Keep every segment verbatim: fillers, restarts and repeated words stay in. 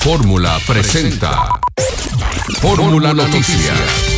Fórmula presenta Fórmula Noticias.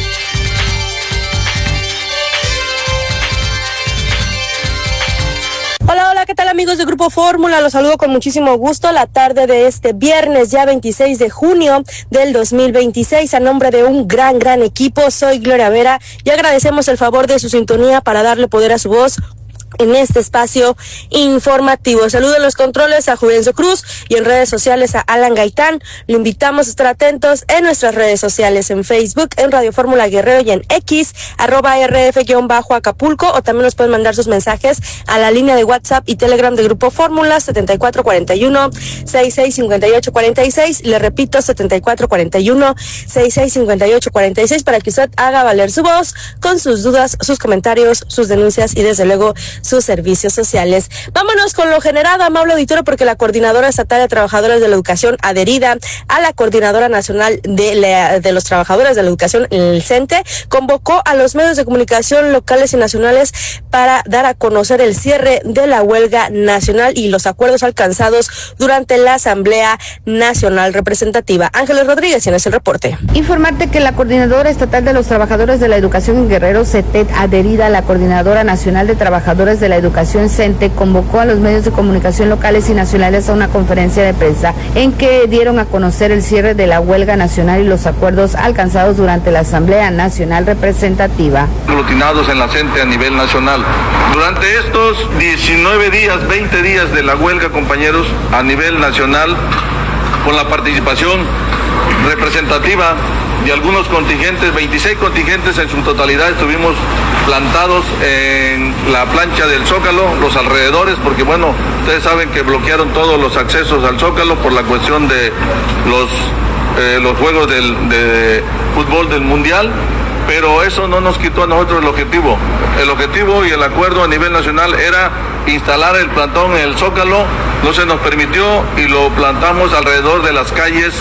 Hola, hola, ¿qué tal amigos de Grupo Fórmula? Los saludo con muchísimo gusto la tarde de este viernes, ya veintiséis de junio del dos mil veintiséis. A nombre de un gran, gran equipo, soy Gloria Vera y agradecemos el favor de su sintonía para darle poder a su voz en este espacio informativo. Saludo en los controles a Juvencio Cruz y en redes sociales a Alan Gaitán. Le invitamos a estar atentos en nuestras redes sociales, en Facebook, en Radio Fórmula Guerrero y en X, arroba R F-Acapulco, o también nos pueden mandar sus mensajes a la línea de WhatsApp y Telegram de Grupo Fórmula setenta y cuatro cuarenta y uno, sesenta y seis cincuenta y ocho cuarenta y seis. Le repito, setenta y cuatro cuarenta y uno, sesenta y seis cincuenta y ocho cuarenta y seis, para que usted haga valer su voz con sus dudas, sus comentarios, sus denuncias y desde luego sus servicios sociales. Vámonos con lo generado, amable auditorio, porque la Coordinadora Estatal de Trabajadores de la Educación, adherida a la Coordinadora Nacional de, la, de los Trabajadores de la Educación, el CENTE, convocó a los medios de comunicación locales y nacionales para dar a conocer el cierre de la huelga nacional y los acuerdos alcanzados durante la Asamblea Nacional Representativa. Ángeles Rodríguez, en ese reporte. Informarte que la Coordinadora Estatal de los Trabajadores de la Educación en Guerrero, CETED, adherida a la Coordinadora Nacional de Trabajadores de la Educación, CENTE, convocó a los medios de comunicación locales y nacionales a una conferencia de prensa en que dieron a conocer el cierre de la huelga nacional y los acuerdos alcanzados durante la Asamblea Nacional Representativa. Aglutinados en la CENTE a nivel nacional. Durante estos diecinueve días, veinte días de la huelga, compañeros, a nivel nacional, con la participación representativa de algunos contingentes, veintiséis contingentes en su totalidad, estuvimos plantados en la plancha del Zócalo, los alrededores, porque bueno, ustedes saben que bloquearon todos los accesos al Zócalo por la cuestión de los, eh, los juegos del, de fútbol del Mundial, pero eso no nos quitó a nosotros el objetivo. El objetivo y el acuerdo a nivel nacional era instalar el plantón en el Zócalo, no se nos permitió y lo plantamos alrededor de las calles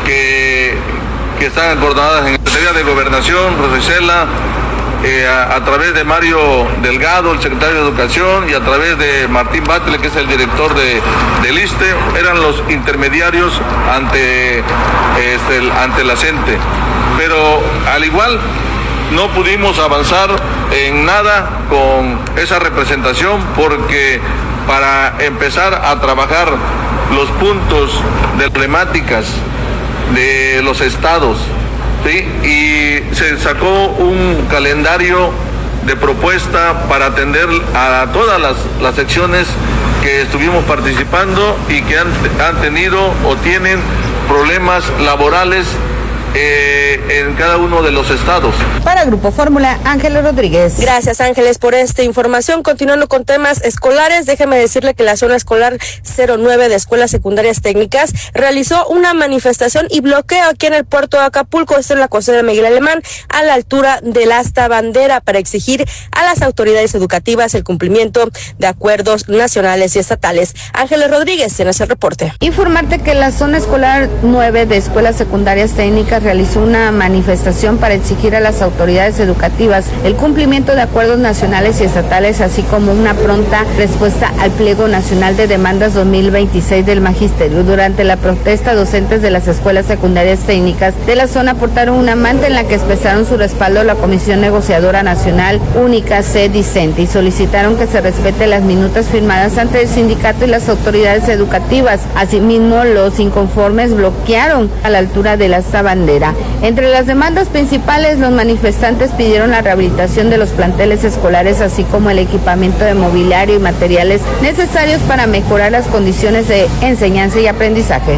que, que están acordonadas en la Secretaría de Gobernación, Rosicela, eh, a, a través de Mario Delgado, el secretario de Educación, y a través de Martín Batle, que es el director de, del ISSSTE, eran los intermediarios ante, este, el, ante la CENTE. Pero al igual no pudimos avanzar en nada con esa representación, porque para empezar a trabajar los puntos de problemáticas de los estados, ¿sí? Y se sacó un calendario de propuesta para atender a todas las, las secciones que estuvimos participando y que han, han tenido o tienen problemas laborales Eh, en cada uno de los estados. Para Grupo Fórmula, Ángeles Rodríguez. Gracias, Ángeles, por esta información. Continuando con temas escolares, déjeme decirle que la zona escolar cero nueve de Escuelas Secundarias Técnicas realizó una manifestación y bloqueo aquí en el puerto de Acapulco, esto en la costera Miguel Alemán, a la altura del asta bandera, para exigir a las autoridades educativas el cumplimiento de acuerdos nacionales y estatales. Ángeles Rodríguez, en ese reporte. Informarte que la zona escolar nueve de Escuelas Secundarias Técnicas realizó una manifestación para exigir a las autoridades educativas el cumplimiento de acuerdos nacionales y estatales, así como una pronta respuesta al pliego nacional de demandas dos mil veintiséis del Magisterio. Durante la protesta, docentes de las escuelas secundarias técnicas de la zona portaron una manta en la que expresaron su respaldo a la Comisión Negociadora Nacional Única C-Dicente y solicitaron que se respete las minutas firmadas ante el sindicato y las autoridades educativas. Asimismo, los inconformes bloquearon a la altura de la asta bandera. Entre las demandas principales, los manifestantes pidieron la rehabilitación de los planteles escolares, así como el equipamiento de mobiliario y materiales necesarios para mejorar las condiciones de enseñanza y aprendizaje.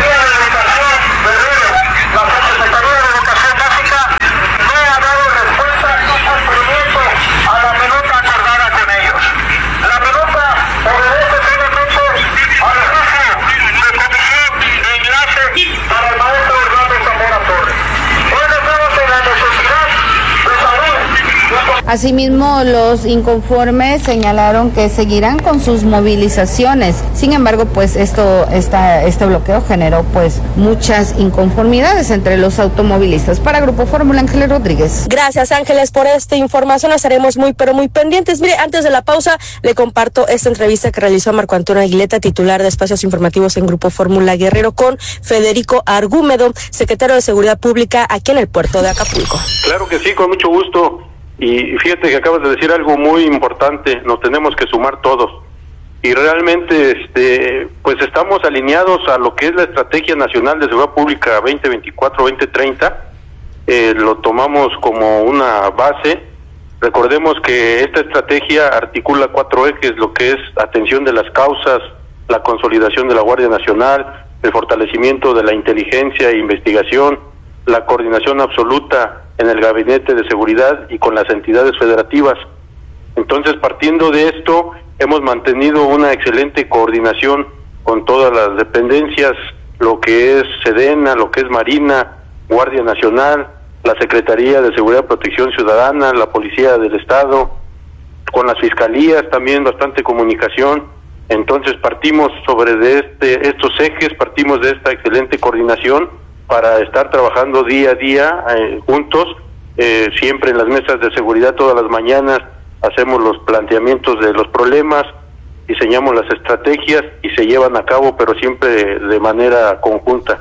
Asimismo, los inconformes señalaron que seguirán con sus movilizaciones. Sin embargo, pues esto, esta, este bloqueo generó pues muchas inconformidades entre los automovilistas. Para Grupo Fórmula, Ángeles Rodríguez. Gracias, Ángeles, por esta información. Estaremos muy, pero muy pendientes. Mire, antes de la pausa, le comparto esta entrevista que realizó Marco Antonio Aguileta, titular de Espacios Informativos en Grupo Fórmula Guerrero, con Federico Argúmedo, secretario de Seguridad Pública aquí en el puerto de Acapulco. Claro que sí, con mucho gusto. Y fíjate que acabas de decir algo muy importante, nos tenemos que sumar todos. Y realmente este pues estamos alineados a lo que es la Estrategia Nacional de Seguridad Pública veinte veinticuatro veinte treinta, eh, lo tomamos como una base. Recordemos que esta estrategia articula cuatro ejes, lo que es atención de las causas, la consolidación de la Guardia Nacional, el fortalecimiento de la inteligencia e investigación, la coordinación absoluta en el Gabinete de Seguridad y con las entidades federativas. Entonces, partiendo de esto, hemos mantenido una excelente coordinación con todas las dependencias, lo que es Sedena, lo que es Marina, Guardia Nacional, la Secretaría de Seguridad y Protección Ciudadana, la Policía del Estado, con las fiscalías también bastante comunicación. Entonces partimos sobre de este estos ejes, partimos de esta excelente coordinación para estar trabajando día a día eh, juntos, eh, siempre en las mesas de seguridad todas las mañanas hacemos los planteamientos de los problemas, diseñamos las estrategias y se llevan a cabo, pero siempre de, de manera conjunta.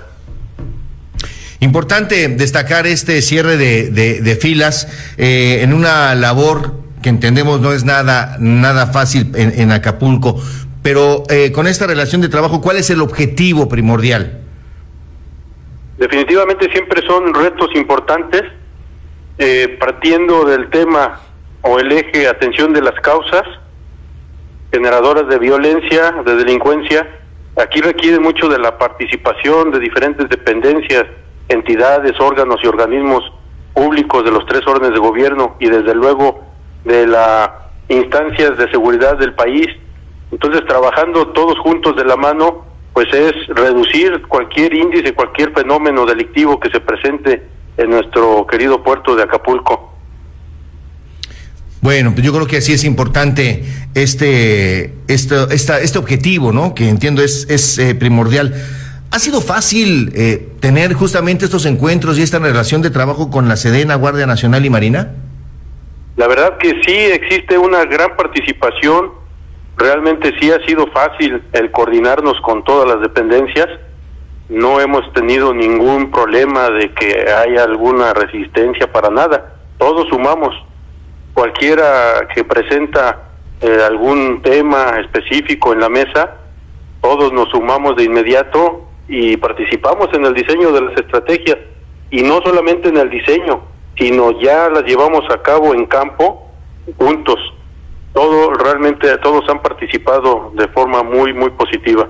Importante destacar este cierre de, de, de filas eh, en una labor que entendemos no es nada, nada fácil en, en Acapulco, pero eh, con esta relación de trabajo, ¿cuál es el objetivo primordial? Definitivamente siempre son retos importantes, eh, partiendo del tema o el eje atención de las causas generadoras de violencia, de delincuencia. Aquí requiere mucho de la participación de diferentes dependencias, entidades, órganos y organismos públicos de los tres órdenes de gobierno y desde luego de las instancias de seguridad del país. Entonces, trabajando todos juntos de la mano, pues es reducir cualquier índice, cualquier fenómeno delictivo que se presente en nuestro querido puerto de Acapulco. Bueno, pues yo creo que sí es importante este este esta, este objetivo, ¿no? Que entiendo es es eh, primordial. ¿Ha sido fácil eh, tener justamente estos encuentros y esta relación de trabajo con la Sedena, Guardia Nacional y Marina? La verdad que sí existe una gran participación. Realmente sí ha sido fácil el coordinarnos con todas las dependencias. No hemos tenido ningún problema de que haya alguna resistencia para nada. Todos sumamos. Cualquiera que presenta eh, algún tema específico en la mesa, todos nos sumamos de inmediato y participamos en el diseño de las estrategias. Y no solamente en el diseño, sino ya las llevamos a cabo en campo juntos. Todo, realmente todos han participado de forma muy, muy positiva.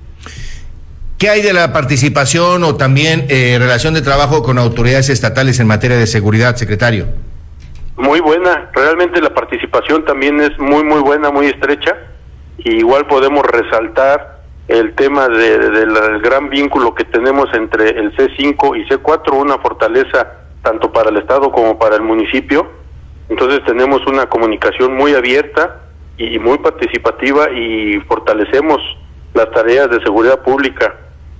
¿Qué hay de la participación o también eh, relación de trabajo con autoridades estatales en materia de seguridad, secretario? Muy buena, realmente la participación también es muy, muy buena, muy estrecha. Y igual podemos resaltar el tema de, de, del gran vínculo que tenemos entre el C cinco y C cuatro, una fortaleza tanto para el Estado como para el municipio. Entonces tenemos una comunicación muy abierta y muy participativa y fortalecemos las tareas de seguridad pública.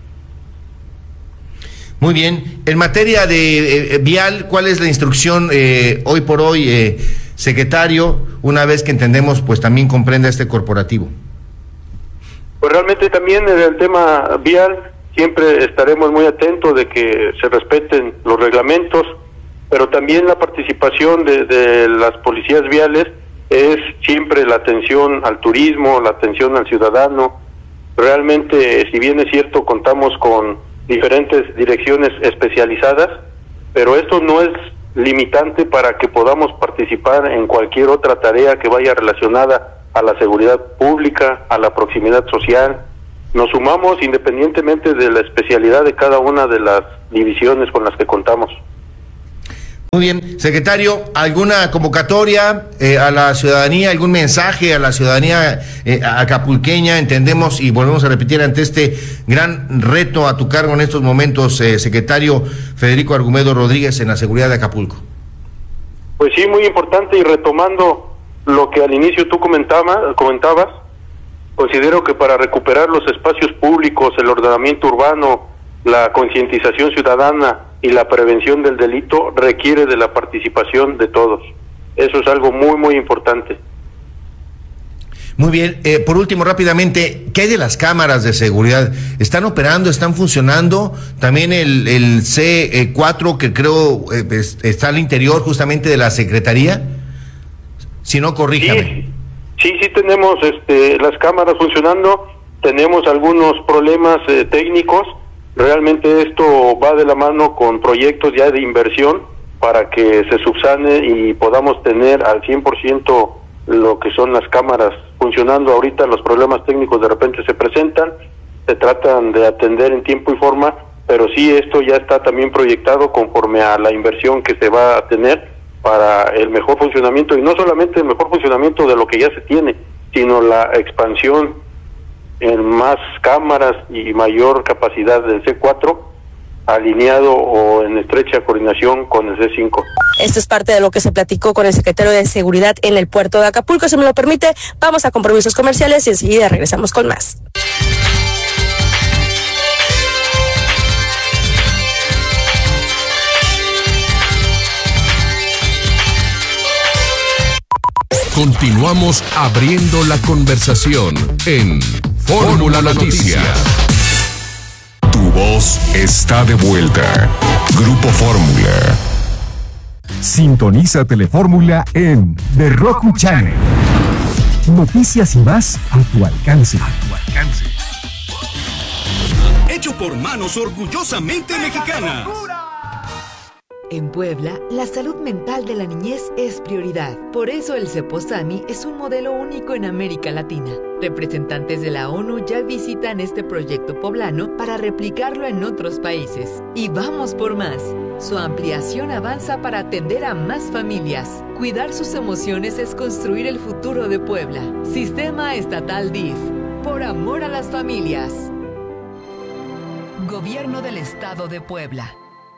Muy bien. En materia de eh, vial, ¿cuál es la instrucción eh, hoy por hoy, eh, secretario, una vez que entendemos, pues también comprende este corporativo? Pues realmente también en el tema vial siempre estaremos muy atentos de que se respeten los reglamentos, pero también la participación de, de las policías viales es siempre la atención al turismo, la atención al ciudadano. Realmente, si bien es cierto, contamos con diferentes direcciones especializadas, pero esto no es limitante para que podamos participar en cualquier otra tarea que vaya relacionada a la seguridad pública, a la proximidad social. Nos sumamos independientemente de la especialidad de cada una de las divisiones con las que contamos. Muy bien, secretario, ¿alguna convocatoria eh, a la ciudadanía, algún mensaje a la ciudadanía eh, acapulqueña? Entendemos y volvemos a repetir ante este gran reto a tu cargo en estos momentos, eh, secretario Federico Argúmedo Rodríguez, en la seguridad de Acapulco. Pues sí, muy importante, y retomando lo que al inicio tú comentaba, comentabas, considero que para recuperar los espacios públicos, el ordenamiento urbano, la concientización ciudadana y la prevención del delito requiere de la participación de todos. Eso es algo muy, muy importante. Muy bien, eh, por último, rápidamente, ¿qué hay de las cámaras de seguridad? ¿Están operando, están funcionando? También el, el C cuatro, que creo eh, está al interior justamente de la Secretaría. Si no, corríjame. Sí, sí, sí tenemos este, las cámaras funcionando, tenemos algunos problemas eh, técnicos. Realmente esto va de la mano con proyectos ya de inversión para que se subsane y podamos tener al cien por ciento lo que son las cámaras funcionando. Ahorita los problemas técnicos de repente se presentan, se tratan de atender en tiempo y forma, pero sí, esto ya está también proyectado conforme a la inversión que se va a tener para el mejor funcionamiento, y no solamente el mejor funcionamiento de lo que ya se tiene, sino la expansión en más cámaras y mayor capacidad del C cuatro, alineado o en estrecha coordinación con el C cinco. Esto es parte de lo que se platicó con el secretario de Seguridad en el puerto de Acapulco. Si me lo permite, vamos a compromisos comerciales y enseguida regresamos con más. Continuamos abriendo la conversación en Fórmula Noticias. Tu voz está de vuelta. Grupo Fórmula. Sintoniza Telefórmula en The Roku Channel. Noticias y más a tu alcance. A tu alcance. Hecho por manos orgullosamente mexicanas. En Puebla, la salud mental de la niñez es prioridad. Por eso el Ceposami es un modelo único en América Latina. Representantes de la ONU ya visitan este proyecto poblano para replicarlo en otros países. Y vamos por más. Su ampliación avanza para atender a más familias. Cuidar sus emociones es construir el futuro de Puebla. Sistema Estatal D I F. Por amor a las familias. Gobierno del Estado de Puebla.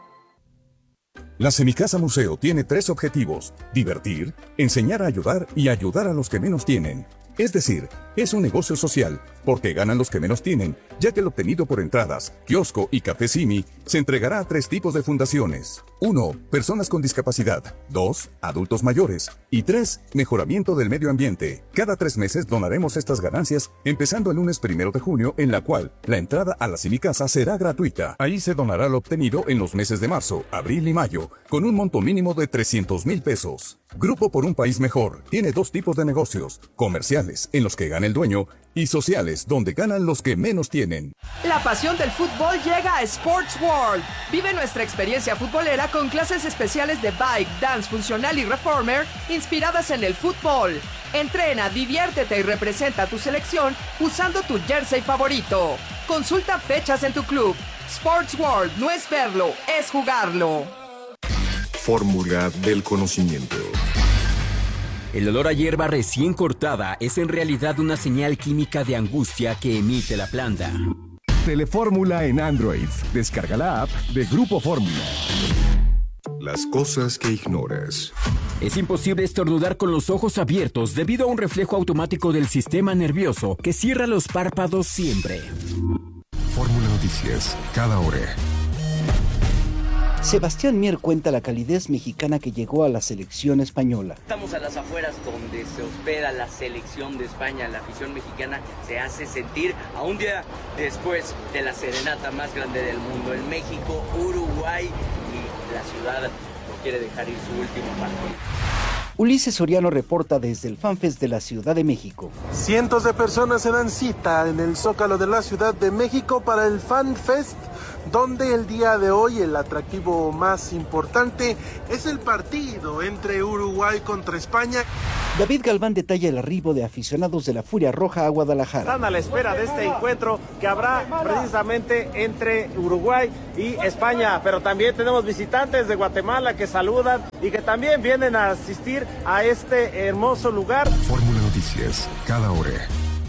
La Semicasa Museo tiene tres objetivos: divertir, enseñar a ayudar y ayudar a los que menos tienen. Es decir, es un negocio social, porque ganan los que menos tienen, ya que el obtenido por entradas, kiosco y café Simi se entregará a tres tipos de fundaciones. uno. Personas con discapacidad. dos. Adultos mayores. Y tres. Mejoramiento del medio ambiente. Cada tres meses donaremos estas ganancias, empezando el lunes primero de junio, en la cual la entrada a la Semicasa será gratuita. Ahí se donará lo obtenido en los meses de marzo, abril y mayo, con un monto mínimo de trescientos mil pesos. Grupo por un País Mejor tiene dos tipos de negocios: comerciales, en los que gana el dueño, y sociales, donde ganan los que menos tienen. La pasión del fútbol llega a Sports World. Vive nuestra experiencia futbolera con clases especiales de bike, dance funcional y reformer inspiradas en el fútbol. Entrena, diviértete y representa a tu selección usando tu jersey favorito. Consulta fechas en tu club. Sports World no es verlo, es jugarlo. Fórmula del conocimiento. El olor a hierba recién cortada es en realidad una señal química de angustia que emite la planta. Telefórmula en Android. Descarga la app de Grupo Fórmula. Las cosas que ignoras. Es imposible estornudar con los ojos abiertos debido a un reflejo automático del sistema nervioso que cierra los párpados siempre. Fórmula Noticias, cada hora. Sebastián Mier cuenta la calidez mexicana que llegó a la selección española. Estamos a las afueras donde se hospeda la selección de España. La afición mexicana se hace sentir a un día después de la serenata más grande del mundo. En México, Uruguay, y la ciudad no quiere dejar ir su último partido. Ulises Soriano reporta desde el FanFest de la Ciudad de México. Cientos de personas se dan cita en el Zócalo de la Ciudad de México para el FanFest, donde el día de hoy el atractivo más importante es el partido entre Uruguay contra España. David Galván detalla el arribo de aficionados de la Furia Roja a Guadalajara. Están a la espera de este encuentro que habrá precisamente entre Uruguay y España, pero también tenemos visitantes de Guatemala que saludan y que también vienen a asistir a este hermoso lugar. Fórmula Noticias, cada hora.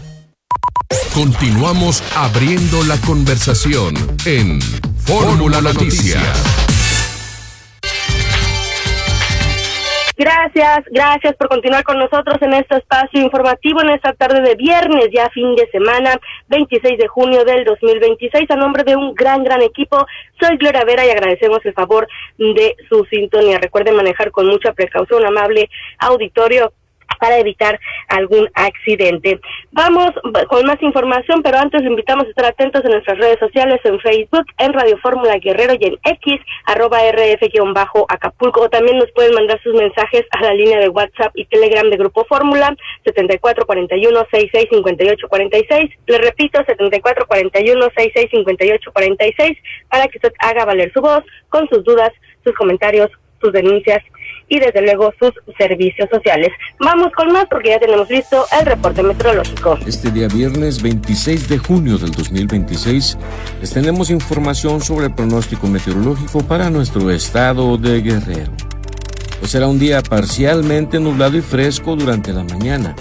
Continuamos abriendo la conversación en Fórmula Noticias. Gracias, gracias por continuar con nosotros en este espacio informativo, en esta tarde de viernes, ya fin de semana, veintiséis de junio del dos mil veintiséis, a nombre de un gran, gran equipo. Soy Gloria Vera y agradecemos el favor de su sintonía. Recuerden manejar con mucha precaución, amable auditorio, para evitar algún accidente. Vamos con más información, pero antes le invitamos a estar atentos en nuestras redes sociales, en Facebook, en Radio Fórmula Guerrero y en X, arroba rf-acapulco, o también nos pueden mandar sus mensajes a la línea de WhatsApp y Telegram de Grupo Fórmula, setenta y cuatro cuarenta y uno, sesenta y seis cincuenta y ocho cuarenta y seis, le repito, setenta y cuatro cuarenta y uno, sesenta y seis cincuenta y ocho cuarenta y seis, para que usted haga valer su voz con sus dudas, sus comentarios, sus denuncias y desde luego sus servicios sociales. Vamos con más porque ya tenemos listo el reporte meteorológico. Este día viernes veintiséis de junio del dos mil veintiséis les tenemos información sobre el pronóstico meteorológico para nuestro estado de Guerrero. Pues será un día parcialmente nublado y fresco durante la mañana,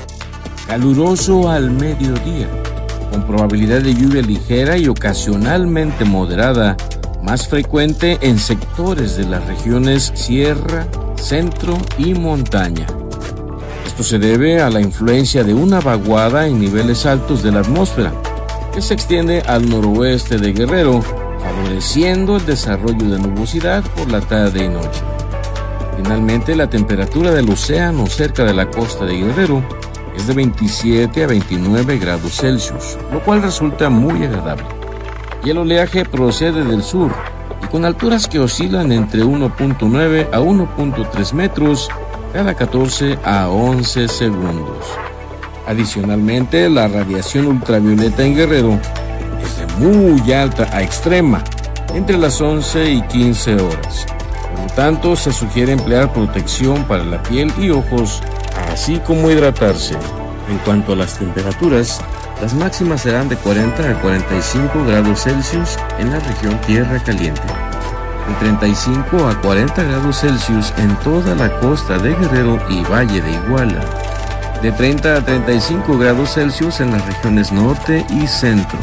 caluroso al mediodía, con probabilidad de lluvia ligera y ocasionalmente moderada, más frecuente en sectores de las regiones sierra, centro y montaña. Esto se debe a la influencia de una vaguada en niveles altos de la atmósfera, que se extiende al noroeste de Guerrero, favoreciendo el desarrollo de nubosidad por la tarde y noche. Finalmente, la temperatura del océano cerca de la costa de Guerrero es de veintisiete a veintinueve grados Celsius, lo cual resulta muy agradable. Y el oleaje procede del sur, y con alturas que oscilan entre uno punto nueve a uno punto tres metros cada catorce a once segundos. Adicionalmente, la radiación ultravioleta en Guerrero es de muy alta a extrema, entre las once y quince horas. Por lo tanto, se sugiere emplear protección para la piel y ojos, así como hidratarse. En cuanto a las temperaturas, las máximas serán de cuarenta a cuarenta y cinco grados Celsius en la región Tierra Caliente, de treinta y cinco a cuarenta grados Celsius en toda la costa de Guerrero y Valle de Iguala, de treinta a treinta y cinco grados Celsius en las regiones norte y centro,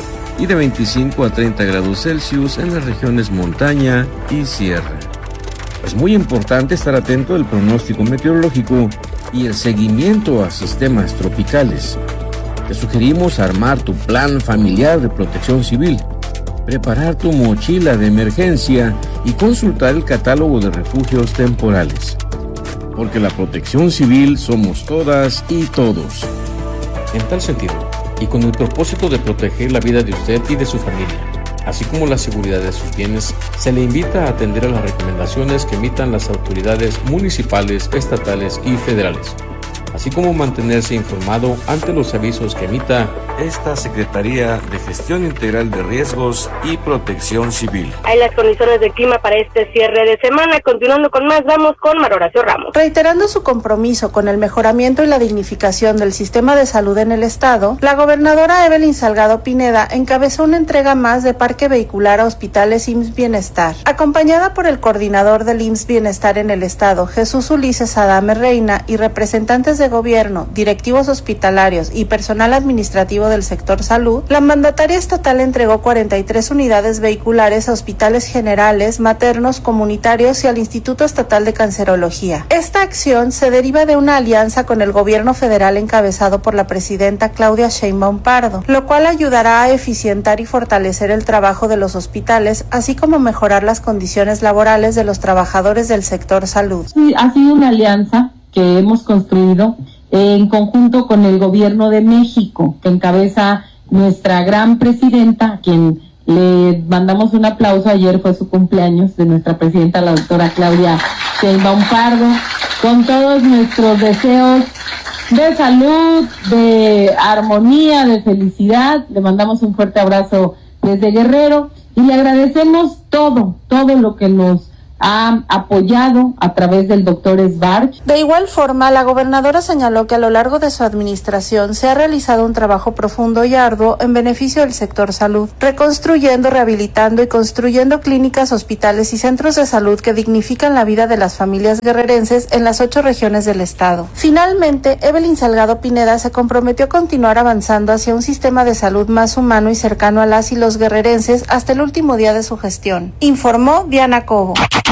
y de veinticinco a treinta grados Celsius en las regiones montaña y sierra. Es muy importante estar atento al pronóstico meteorológico y el seguimiento a sistemas tropicales. Te sugerimos armar tu plan familiar de protección civil, preparar tu mochila de emergencia y consultar el catálogo de refugios temporales. Porque la protección civil somos todas y todos. En tal sentido, y con el propósito de proteger la vida de usted y de su familia, así como la seguridad de sus bienes, se le invita a atender a las recomendaciones que emitan las autoridades municipales, estatales y federales, así como mantenerse informado ante los avisos que emita esta Secretaría de Gestión Integral de Riesgos y Protección Civil. Hay las condiciones del clima para este cierre de semana. Continuando con más, vamos con Mar Horacio Ramos. Reiterando su compromiso con el mejoramiento y la dignificación del sistema de salud en el estado, la gobernadora Evelyn Salgado Pineda encabezó una entrega más de parque vehicular a hospitales I M S S Bienestar. Acompañada por el coordinador del I M S S Bienestar en el estado, Jesús Ulises Adame Reina, y representantes de gobierno, directivos hospitalarios y personal administrativo del sector salud, la mandataria estatal entregó cuarenta y tres unidades vehiculares a hospitales generales, maternos, comunitarios y al Instituto Estatal de Cancerología. Esta acción se deriva de una alianza con el gobierno federal encabezado por la presidenta Claudia Sheinbaum Pardo, lo cual ayudará a eficientar y fortalecer el trabajo de los hospitales, así como mejorar las condiciones laborales de los trabajadores del sector salud. Sí, ha sido una alianza que hemos construido en conjunto con el gobierno de México, que encabeza nuestra gran presidenta, a quien le mandamos un aplauso. Ayer fue su cumpleaños de nuestra presidenta, la doctora Claudia Sheinbaum Pardo, con todos nuestros deseos de salud, de armonía, de felicidad. Le mandamos un fuerte abrazo desde Guerrero y le agradecemos todo, todo lo que nos ha apoyado a través del doctor Sbarch. De igual forma, la gobernadora señaló que a lo largo de su administración se ha realizado un trabajo profundo y arduo en beneficio del sector salud, reconstruyendo, rehabilitando y construyendo clínicas, hospitales y centros de salud que dignifican la vida de las familias guerrerenses en las ocho regiones del estado. Finalmente, Evelyn Salgado Pineda se comprometió a continuar avanzando hacia un sistema de salud más humano y cercano a las y los guerrerenses hasta el último día de su gestión. Informó Diana Cobo.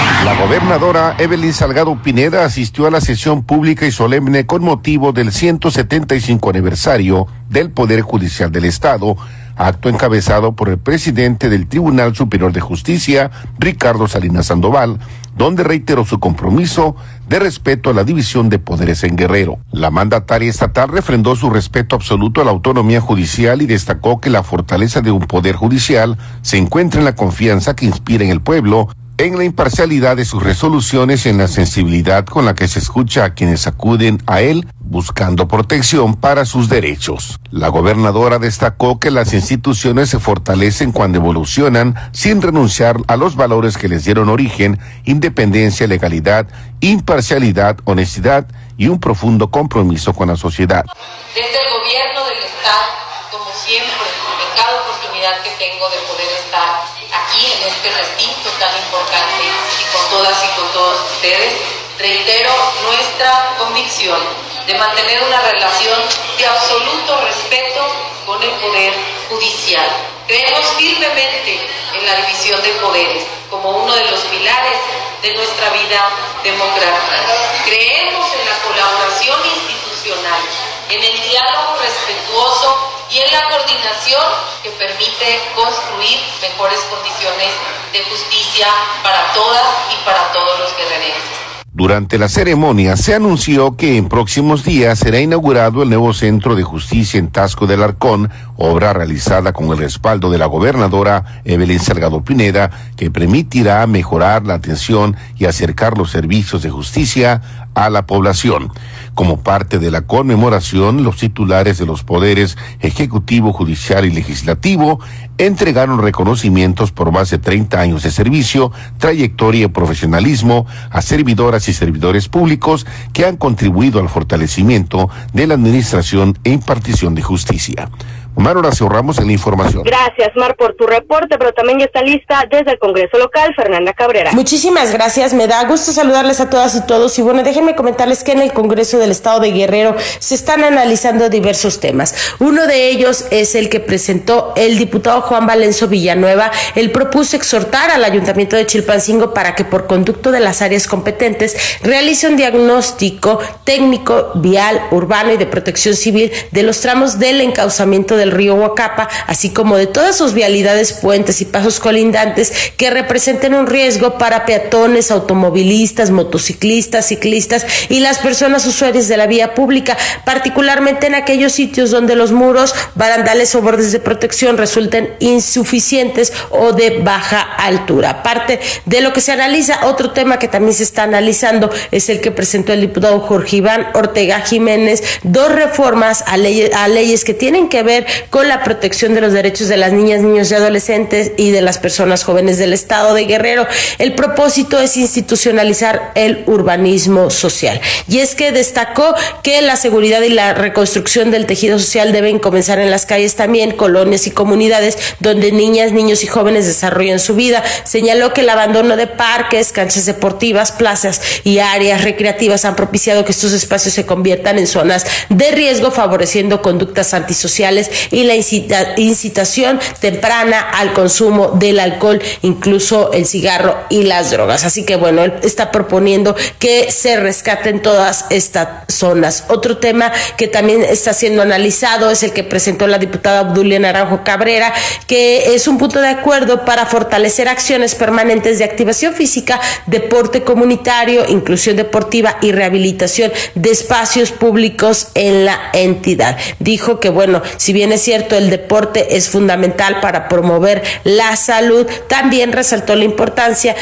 La gobernadora Evelyn Salgado Pineda asistió a la sesión pública y solemne con motivo del ciento setenta y cinco aniversario del Poder Judicial del Estado, acto encabezado por el presidente del Tribunal Superior de Justicia, Ricardo Salinas Sandoval, donde reiteró su compromiso de respeto a la división de poderes en Guerrero. La mandataria estatal refrendó su respeto absoluto a la autonomía judicial y destacó que la fortaleza de un poder judicial se encuentra en la confianza que inspira en el pueblo, en la imparcialidad de sus resoluciones y en la sensibilidad con la que se escucha a quienes acuden a él buscando protección para sus derechos. La gobernadora destacó que las instituciones se fortalecen cuando evolucionan sin renunciar a los valores que les dieron origen: independencia, legalidad, imparcialidad, honestidad y un profundo compromiso con la sociedad. Desde el gobierno del Estado, como siempre, en cada oportunidad que tengo de poder estar aquí en este recinto tan importante y con todas y con todos ustedes, reitero nuestra convicción de mantener una relación de absoluto respeto con el Poder Judicial. Creemos firmemente en la división de poderes como uno de los pilares de nuestra vida democrática. Creemos en la colaboración institucional, en el diálogo respetuoso y en la coordinación que permite construir mejores condiciones de justicia para todas y para todos los guerrerenses. Durante la ceremonia se anunció que en próximos días será inaugurado el nuevo Centro de Justicia en Taxco del Arcón, obra realizada con el respaldo de la gobernadora Evelyn Salgado Pineda, que permitirá mejorar la atención y acercar los servicios de justicia a la población. Como parte de la conmemoración, los titulares de los poderes ejecutivo, judicial y legislativo entregaron reconocimientos por más de treinta años de servicio, trayectoria y profesionalismo a servidoras y servidores públicos que han contribuido al fortalecimiento de la administración e impartición de justicia. Mar Horacio Ramos en la información. Gracias, Mar, por tu reporte, pero también ya está lista desde el Congreso local, Fernanda Cabrera. Muchísimas gracias, me da gusto saludarles a todas y todos, y bueno, déjenme comentarles que en el Congreso del Estado de Guerrero se están analizando diversos temas. Uno de ellos es el que presentó el diputado Juan Valenzo Villanueva. Él propuso exhortar al Ayuntamiento de Chilpancingo para que por conducto de las áreas competentes realice un diagnóstico técnico, vial, urbano y de protección civil de los tramos del encauzamiento de del río Huacapa, así como de todas sus vialidades, puentes y pasos colindantes que representen un riesgo para peatones, automovilistas, motociclistas, ciclistas y las personas usuarias de la vía pública, particularmente en aquellos sitios donde los muros, barandales o bordes de protección resulten insuficientes o de baja altura. Aparte de lo que se analiza, otro tema que también se está analizando es el que presentó el diputado Jorge Iván Ortega Jiménez, dos reformas a leyes, a leyes que tienen que ver con la protección de los derechos de las niñas, niños y adolescentes y de las personas jóvenes del Estado de Guerrero. El propósito es institucionalizar el urbanismo social. Y es que destacó que la seguridad y la reconstrucción del tejido social deben comenzar en las calles también, colonias y comunidades donde niñas, niños y jóvenes desarrollan su vida. Señaló que el abandono de parques, canchas deportivas, plazas y áreas recreativas han propiciado que estos espacios se conviertan en zonas de riesgo, favoreciendo conductas antisociales y la incita, incitación temprana al consumo del alcohol, incluso el cigarro y las drogas. Así que bueno, él está proponiendo que se rescaten todas estas zonas. Otro tema que también está siendo analizado es el que presentó la diputada Obdulia Naranjo Cabrera, que es un punto de acuerdo para fortalecer acciones permanentes de activación física, deporte comunitario, inclusión deportiva y rehabilitación de espacios públicos en la entidad. Dijo que bueno, si bien es cierto, el deporte es fundamental para promover la salud, también resaltó la importancia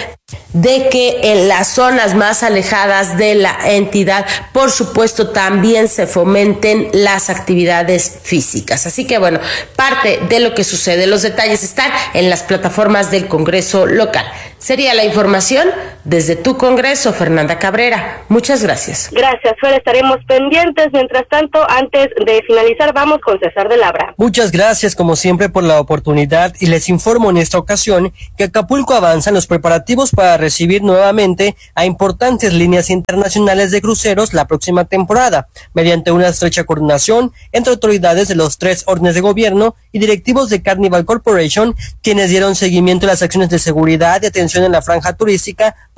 de que en las zonas más alejadas de la entidad, por supuesto, también se fomenten las actividades físicas. Así que bueno, parte de lo que sucede, los detalles están en las plataformas del Congreso local. Sería la información desde tu Congreso, Fernanda Cabrera. Muchas gracias. Gracias, Fer, estaremos pendientes. Mientras tanto, antes de finalizar, vamos con César de Labra. Muchas gracias, como siempre, por la oportunidad, y les informo en esta ocasión que Acapulco avanza en los preparativos para recibir nuevamente a importantes líneas internacionales de cruceros la próxima temporada, mediante una estrecha coordinación entre autoridades de los tres órdenes de gobierno y directivos de Carnival Corporation, quienes dieron seguimiento a las acciones de seguridad y atención en la franja turística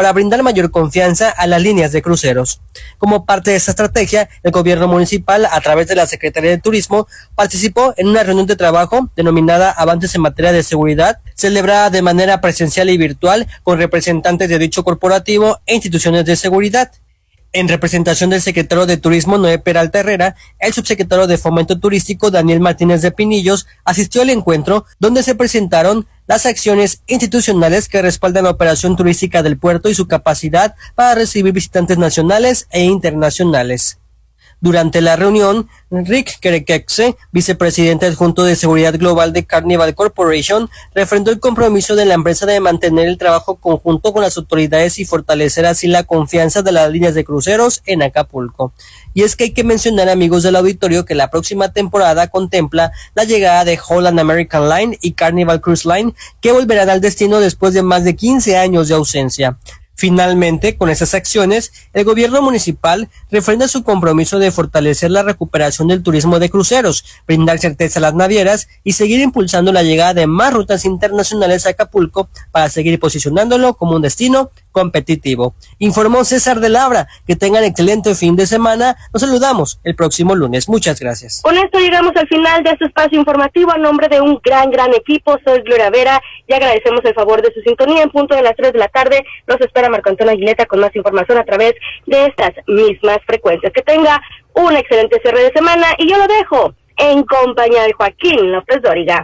para brindar mayor confianza a las líneas de cruceros. Como parte de esta estrategia, el gobierno municipal, a través de la Secretaría de Turismo, participó en una reunión de trabajo denominada Avances en materia de seguridad, celebrada de manera presencial y virtual con representantes de dicho corporativo e instituciones de seguridad. En representación del secretario de Turismo Noé Peralta Herrera, el subsecretario de Fomento Turístico Daniel Martínez de Pinillos asistió al encuentro donde se presentaron las acciones institucionales que respaldan la operación turística del puerto y su capacidad para recibir visitantes nacionales e internacionales. Durante la reunión, Rick Kerekexe, vicepresidente adjunto de Seguridad Global de Carnival Corporation, refrendó el compromiso de la empresa de mantener el trabajo conjunto con las autoridades y fortalecer así la confianza de las líneas de cruceros en Acapulco. Y es que hay que mencionar, amigos del auditorio, que la próxima temporada contempla la llegada de Holland American Line y Carnival Cruise Line, que volverán al destino después de más de quince años de ausencia. Finalmente, con esas acciones, el gobierno municipal refrenda su compromiso de fortalecer la recuperación del turismo de cruceros, brindar certeza a las navieras y seguir impulsando la llegada de más rutas internacionales a Acapulco para seguir posicionándolo como un destino competitivo. Informó César de Labra. Que tengan excelente fin de semana. Nos saludamos el próximo lunes. Muchas gracias. Con esto llegamos al final de este espacio informativo. A nombre de un gran, gran equipo, soy Gloria Vera y agradecemos el favor de su sintonía. En punto de las tres de la tarde los espera Marco Antonio Aguileta con más información a través de estas mismas frecuencias. Que tenga un excelente cierre de semana y yo lo dejo en compañía de Joaquín López Dóriga.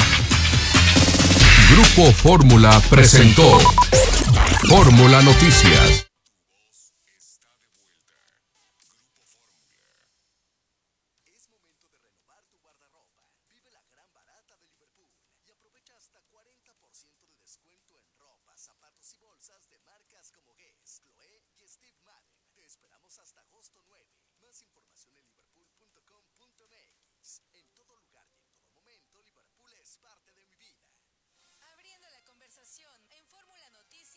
Grupo Fórmula presentó Fórmula Noticias. Abriendo la conversación en Fórmula Noticias.